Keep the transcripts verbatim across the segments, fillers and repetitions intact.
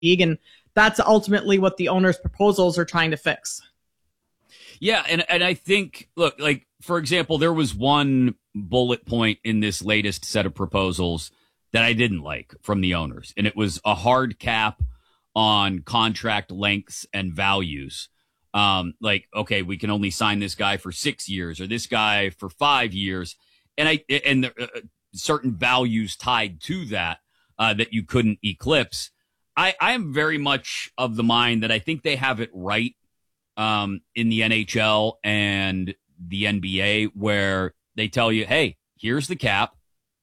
league. And that's ultimately what the owners' proposals are trying to fix. Yeah, and, and I think, look, like, for example, there was one bullet point in this latest set of proposals that I didn't like from the owners, and it was a hard cap on contract lengths and values. Um, like, okay, we can only sign this guy for six years or this guy for five years. And I, and there, uh, certain values tied to that, uh, that you couldn't eclipse. I, I am very much of the mind that I think they have it right, um, in the N H L and the N B A, where they tell you, hey, here's the cap.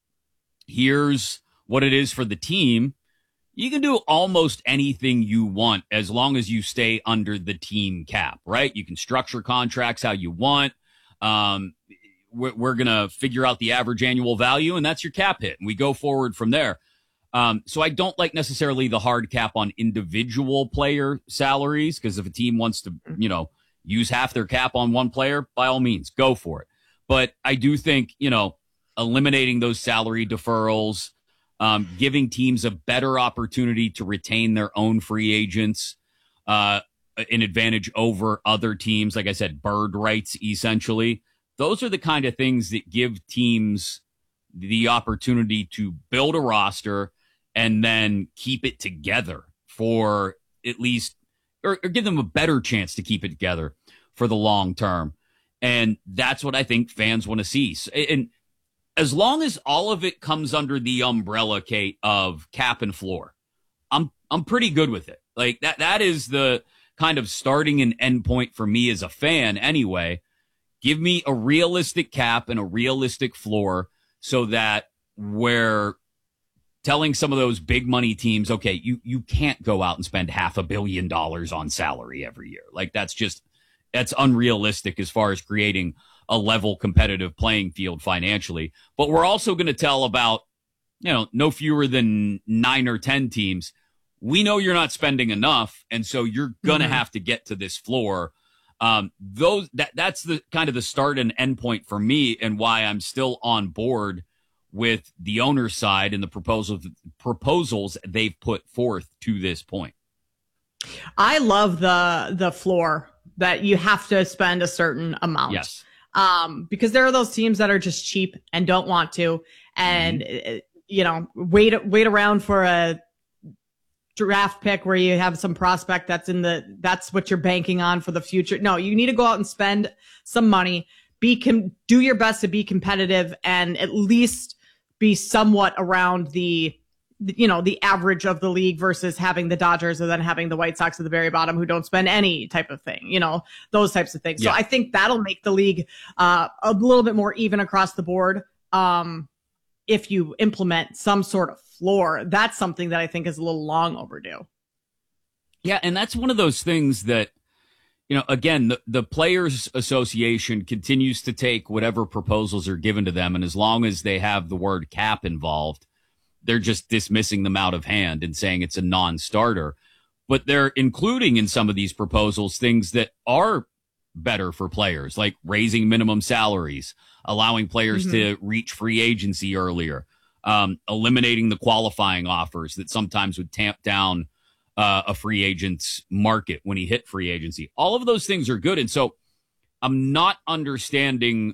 Here's what it is for the team. You can do almost anything you want as long as you stay under the team cap, right? You can structure contracts how you want. Um, we're, we're going to figure out the average annual value, and that's your cap hit. And we go forward from there. Um, so I don't like necessarily the hard cap on individual player salaries, because if a team wants to, you know, use half their cap on one player, by all means, go for it. But I do think, you know, eliminating those salary deferrals, Um, giving teams a better opportunity to retain their own free agents, uh, an advantage over other teams. Like I said, bird rights, essentially. Those are the kind of things that give teams the opportunity to build a roster and then keep it together for at least, or, or give them a better chance to keep it together for the long term. And that's what I think fans want to see. And as long as all of it comes under the umbrella, Kate, of cap and floor, I'm I'm pretty good with it. Like that that is the kind of starting and end point for me as a fan anyway. Give me a realistic cap and a realistic floor so that we're telling some of those big money teams, okay, you you can't go out and spend half a billion dollars on salary every year. Like that's just that's unrealistic as far as creating a level competitive playing field financially. But we're also going to tell about, you know, no fewer than nine or ten teams, we know you're not spending enough, and so you're going to mm-hmm. have to get to this floor. Um, those that that's the kind of the start and end point for me, and why I'm still on board with the owner's side and the proposals proposals they've put forth to this point. I love the the floor that you have to spend a certain amount. Yes. Um, because there are those teams that are just cheap and don't want to, and mm-hmm. you know, wait wait around for a draft pick where you have some prospect that's in the that's what you're banking on for the future. No, you need to go out and spend some money. Be com- do your best to be competitive and at least be somewhat around the you know, the average of the league versus having the Dodgers and then having the White Sox at the very bottom who don't spend any type of thing, you know, those types of things. Yeah. So I think that'll make the league uh, a little bit more even across the board. Um, if you implement some sort of floor, that's something that I think is a little long overdue. Yeah. And that's one of those things that, you know, again, the, the Players Association continues to take whatever proposals are given to them. And as long as they have the word cap involved, they're just dismissing them out of hand and saying it's a non-starter. But they're including in some of these proposals things that are better for players, like raising minimum salaries, allowing players mm-hmm. to reach free agency earlier, um, eliminating the qualifying offers that sometimes would tamp down uh, a free agent's market when he hit free agency. All of those things are good. And so I'm not understanding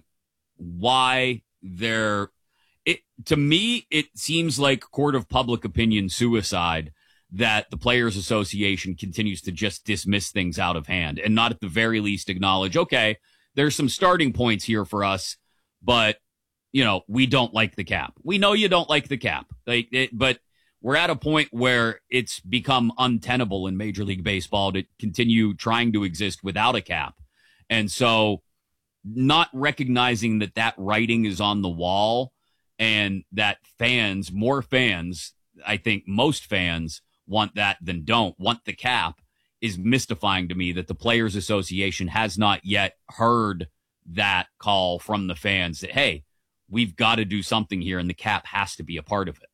why they're It, to me, it seems like court of public opinion suicide that the Players Association continues to just dismiss things out of hand and not at the very least acknowledge, okay, there's some starting points here for us, but, you know, we don't like the cap. We know you don't like the cap, like, it, but we're at a point where it's become untenable in Major League Baseball to continue trying to exist without a cap. And so not recognizing that that writing is on the wall, and that fans, more fans, I think most fans want that than don't, want the cap, is mystifying to me that the Players Association has not yet heard that call from the fans that, hey, we've got to do something here and the cap has to be a part of it.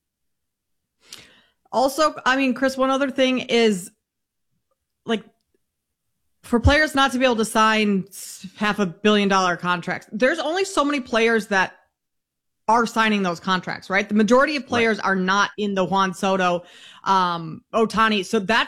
Also, I mean, Chris, one other thing is, like, for players not to be able to sign half a billion dollar contracts, there's only so many players that are signing those contracts, right? The majority of players right. are not in the Juan Soto, um, Ohtani. So that's